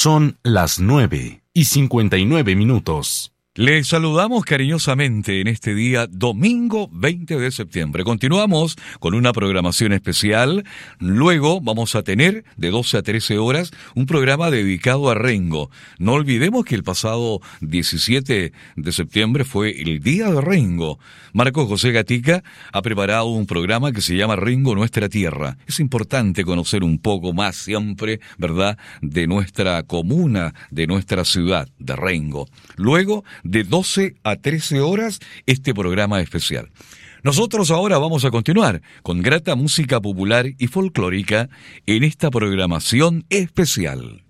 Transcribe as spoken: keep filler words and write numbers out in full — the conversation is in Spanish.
Son las nueve y cincuenta y nueve minutos. Les saludamos cariñosamente en este día, domingo veinte de septiembre. Continuamos con una programación especial. Luego vamos a tener, de doce a trece horas, un programa dedicado a Rengo. No olvidemos que el pasado diecisiete de septiembre fue el Día de Rengo. Marcos José Gatica ha preparado un programa que se llama Rengo Nuestra Tierra. Es importante conocer un poco más siempre, ¿verdad?, de nuestra comuna, de nuestra ciudad, de Rengo. Luego, de doce a trece horas, este programa especial. Nosotros ahora vamos a continuar con grata música popular y folclórica en esta programación especial.